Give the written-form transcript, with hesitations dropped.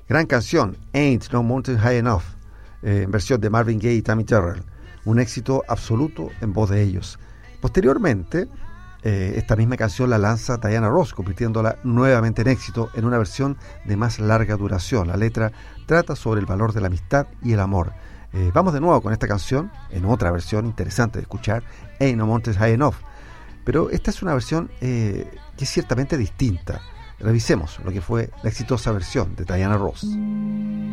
Gran canción, Ain't No Mountain High Enough, en versión de Marvin Gaye y Tammy Terrell. Un éxito absoluto en voz de ellos. Posteriormente, esta misma canción la lanza Diana Ross, convirtiéndola nuevamente en éxito en una versión de más larga duración. La letra trata sobre el valor de la amistad y el amor. Vamos de nuevo con esta canción, en otra versión interesante de escuchar, Ain't No Mountain High Enough. Pero esta es una versión que es ciertamente distinta. Revisemos lo que fue la exitosa versión de Diana Ross.